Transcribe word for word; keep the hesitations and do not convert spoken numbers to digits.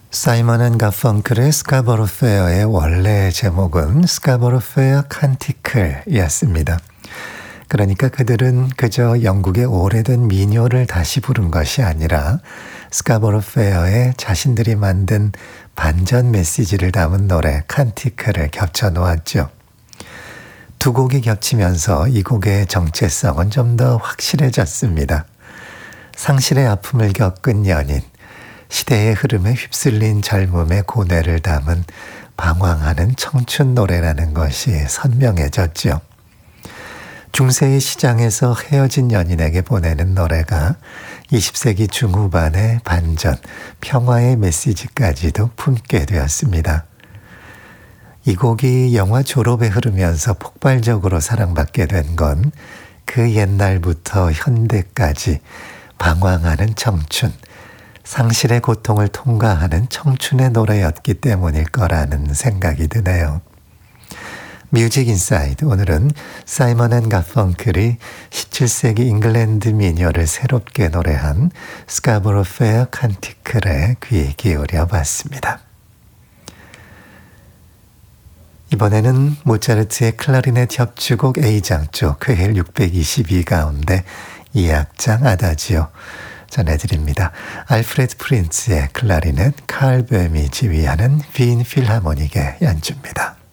사이먼 앤 가펑클의 스카버로 페어의 원래 제목은 스카버로 페어 칸티클이었습니다. 그러니까 그들은 그저 영국의 오래된 민요를 다시 부른 것이 아니라 스카버로 페어에 자신들이 만든 반전 메시지를 담은 노래 칸티클을 겹쳐 놓았죠. 두 곡이 겹치면서 이 곡의 정체성은 좀 더 확실해졌습니다. 상실의 아픔을 겪은 연인, 시대의 흐름에 휩쓸린 젊음의 고뇌를 담은 방황하는 청춘 노래라는 것이 선명해졌죠. 중세의 시장에서 헤어진 연인에게 보내는 노래가 이십 세기 중후반의 반전, 평화의 메시지까지도 품게 되었습니다. 이 곡이 영화 졸업에 흐르면서 폭발적으로 사랑받게 된 건 그 옛날부터 현대까지 방황하는 청춘, 상실의 고통을 통과하는 청춘의 노래였기 때문일 거라는 생각이 드네요. 뮤직 인사이드, 오늘은 사이먼 앤 가펑클이 십칠 세기 잉글랜드 민요를 새롭게 노래한 스카버로 페어 칸티클에 귀 기울여 봤습니다. 이번에는 모차르트의 클라리넷 협주곡 A장조 쾌헬 육백이십이 가운데 이 악장 아다지오 전해드립니다. 알프레드 프린츠의 클라리넷, 칼 뱀이 지휘하는 빈 필하모닉의 연주입니다.